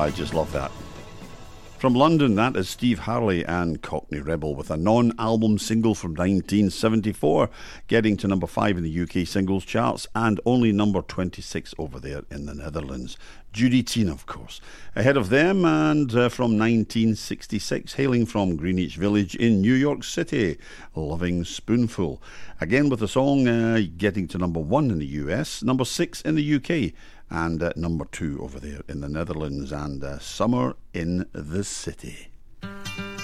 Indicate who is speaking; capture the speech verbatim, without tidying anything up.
Speaker 1: I just love that. From London, that is Steve Harley and Cockney Rebel with a non-album single from nineteen seventy-four, getting to number five in the U K singles charts and only number twenty-six over there in the Netherlands. Judy Teen, of course. Ahead of them, and uh, from nineteen sixty-six, hailing from Greenwich Village in New York City, Loving Spoonful. Again with the song uh, getting to number one in the U S, number six in the U K, and uh, number two over there in the Netherlands, and uh, Summer in the City.